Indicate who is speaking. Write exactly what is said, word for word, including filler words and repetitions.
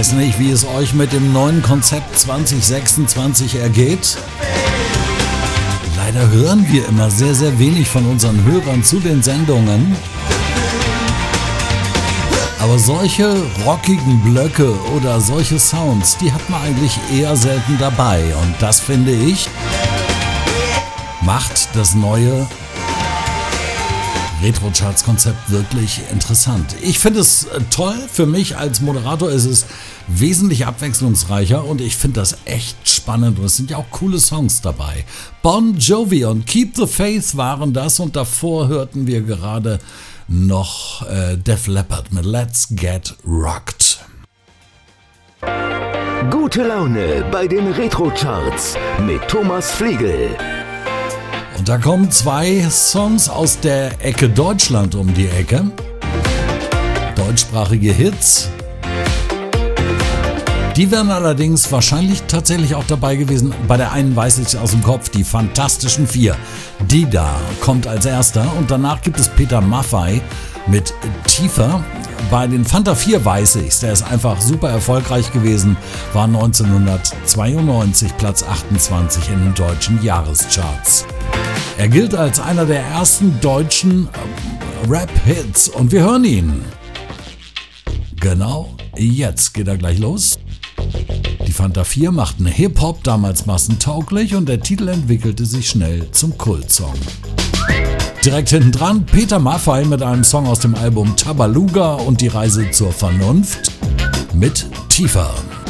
Speaker 1: weiß nicht, wie es euch mit dem neuen Konzept zwanzig sechsundzwanzig ergeht. Leider hören wir immer sehr, sehr wenig von unseren Hörern zu den Sendungen. Aber solche rockigen Blöcke oder solche Sounds, die hat man eigentlich eher selten dabei. Und das, finde ich, macht das neue Retro-Charts-Konzept wirklich interessant. Ich finde es toll. Für mich als Moderator ist es wesentlich abwechslungsreicher und ich finde das echt spannend und es sind ja auch coole Songs dabei. Bon Jovi und Keep the Faith waren das und davor hörten wir gerade noch äh, Def Leppard mit Let's Get Rocked.
Speaker 2: Gute Laune bei den Retro-Charts mit Thomas Flegel.
Speaker 1: Und da kommen zwei Songs aus der Ecke Deutschland um die Ecke. Deutschsprachige Hits. Die wären allerdings wahrscheinlich tatsächlich auch dabei gewesen. Bei der einen weiß ich aus dem Kopf, die Fantastischen Vier. Die da kommt als erster und danach gibt es Peter Maffay mit Tiefer. Bei den Fanta vier weiß ich's, der ist einfach super erfolgreich gewesen, war neunzehnhundertzweiundneunzig Platz achtundzwanzig in den deutschen Jahrescharts. Er gilt als einer der ersten deutschen Rap-Hits und wir hören ihn. Genau, jetzt geht er gleich los. Die Fanta vier machten Hip-Hop damals massentauglich und der Titel entwickelte sich schnell zum Kultsong. Direkt hinten dran Peter Maffay mit einem Song aus dem Album Tabaluga und die Reise zur Vernunft mit Tiefer.